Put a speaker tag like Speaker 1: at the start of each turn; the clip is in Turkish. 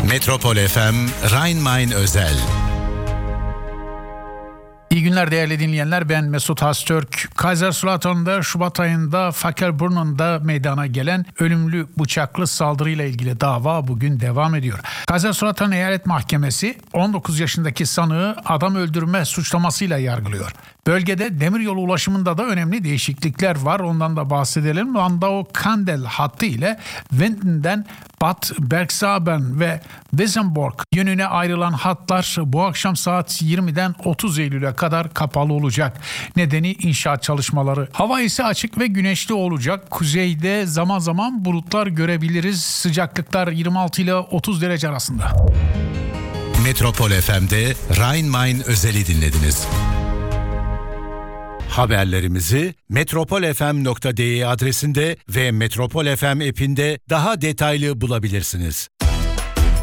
Speaker 1: Metropol FM Rhein-Main özel.
Speaker 2: İyi günler değerli dinleyenler, ben Mesut Hastürk. Kaiserslautern'da Şubat ayında Fackelbrunnen'da meydana gelen ölümlü bıçaklı saldırıyla ilgili dava bugün devam ediyor. Kaiserslautern Eyalet Mahkemesi 19 yaşındaki sanığı adam öldürme suçlamasıyla yargılıyor. Bölgede demiryolu ulaşımında da önemli değişiklikler var. Ondan da bahsedelim. Landau-Kandel hattı ile Winden'den Bad Bergsaben ve Wissembourg yönüne ayrılan hatlar bu akşam saat 20'den 30 Eylül'e kadar kapalı olacak. Nedeni inşaat çalışmaları. Hava ise açık ve güneşli olacak. Kuzeyde zaman zaman bulutlar görebiliriz. Sıcaklıklar 26 ile 30 derece arasında.
Speaker 1: Metropol FM'de Rhein-Main özeli dinlediniz. Haberlerimizi metropolfm.de adresinde ve Metropol FM app'inde daha detaylı bulabilirsiniz.